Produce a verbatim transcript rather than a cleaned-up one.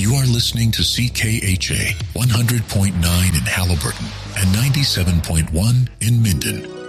You are listening to C K H A one hundred point nine in Halliburton and ninety-seven point one in Minden.